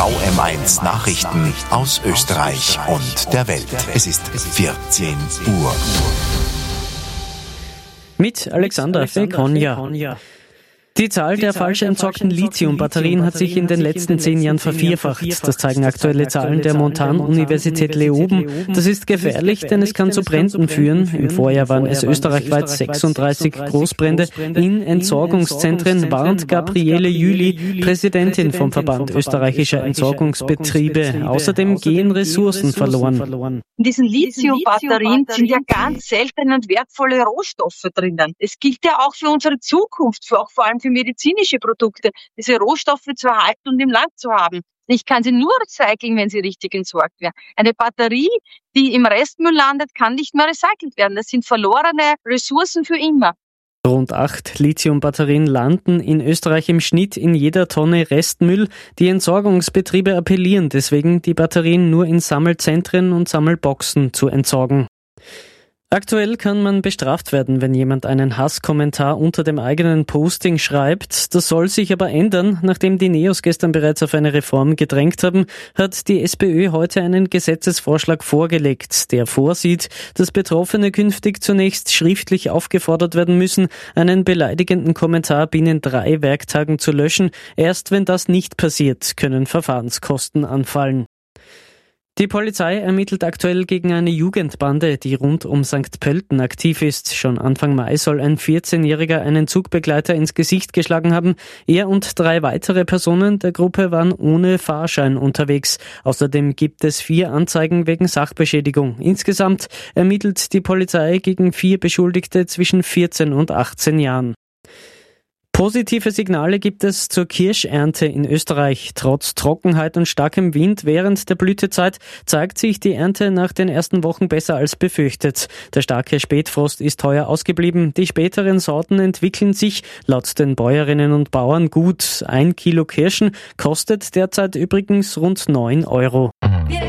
VM1 Nachrichten aus Österreich und der Welt. Es ist 14 Uhr. Mit Alexander Fekonja. Die Zahl der falsch entsorgten Lithium-Batterien hat sich in den letzten 10 Jahren vervierfacht. Das zeigen aktuelle Zahlen der Montan-Universität Leoben. Das ist gefährlich, denn es kann zu Bränden führen. Im Vorjahr waren es österreichweit 36 Großbrände. In Entsorgungszentren warnt Gabriele Jüli, Präsidentin vom Verband österreichischer Entsorgungsbetriebe. Außerdem gehen Ressourcen verloren. In diesen Lithium-Batterien sind ja ganz seltene und wertvolle Rohstoffe drinnen. Es gilt ja auch für unsere Zukunft, vor allem für medizinische Produkte, diese Rohstoffe zu erhalten und im Land zu haben. Ich kann sie nur recyceln, wenn sie richtig entsorgt werden. Eine Batterie, die im Restmüll landet, kann nicht mehr recycelt werden. Das sind verlorene Ressourcen für immer. Rund 8 Lithium-Batterien landen in Österreich im Schnitt in jeder Tonne Restmüll. Die Entsorgungsbetriebe appellieren deswegen, die Batterien nur in Sammelzentren und Sammelboxen zu entsorgen. Aktuell kann man bestraft werden, wenn jemand einen Hasskommentar unter dem eigenen Posting schreibt. Das soll sich aber ändern. Nachdem die Neos gestern bereits auf eine Reform gedrängt haben, hat die SPÖ heute einen Gesetzesvorschlag vorgelegt, der vorsieht, dass Betroffene künftig zunächst schriftlich aufgefordert werden müssen, einen beleidigenden Kommentar binnen 3 Werktagen zu löschen. Erst wenn das nicht passiert, können Verfahrenskosten anfallen. Die Polizei ermittelt aktuell gegen eine Jugendbande, die rund um St. Pölten aktiv ist. Schon Anfang Mai soll ein 14-Jähriger einen Zugbegleiter ins Gesicht geschlagen haben. Er und 3 weitere Personen der Gruppe waren ohne Fahrschein unterwegs. Außerdem gibt es 4 Anzeigen wegen Sachbeschädigung. Insgesamt ermittelt die Polizei gegen 4 Beschuldigte zwischen 14 und 18 Jahren. Positive Signale gibt es zur Kirschernte in Österreich. Trotz Trockenheit und starkem Wind während der Blütezeit zeigt sich die Ernte nach den ersten Wochen besser als befürchtet. Der starke Spätfrost ist heuer ausgeblieben. Die späteren Sorten entwickeln sich laut den Bäuerinnen und Bauern gut. 1 Kilo Kirschen kostet derzeit übrigens rund 9 Euro.